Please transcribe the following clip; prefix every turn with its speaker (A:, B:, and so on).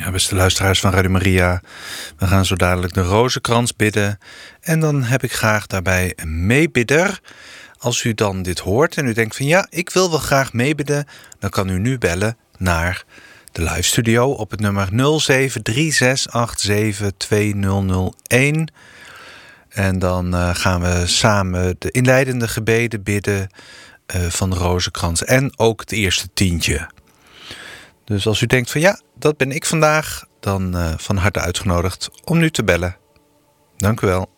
A: Ja, beste luisteraars van Radio Maria, we gaan zo dadelijk de Rozenkrans bidden. En dan heb ik graag daarbij een meebidder. Als u dan dit hoort en u denkt van ja, ik wil wel graag meebidden, dan kan u nu bellen naar de live studio op het nummer 0736872001. En dan gaan we samen de inleidende gebeden bidden van de Rozenkrans en ook het eerste tientje. Dus als u denkt van ja, dat ben ik vandaag, dan van harte uitgenodigd om nu te bellen. Dank u wel.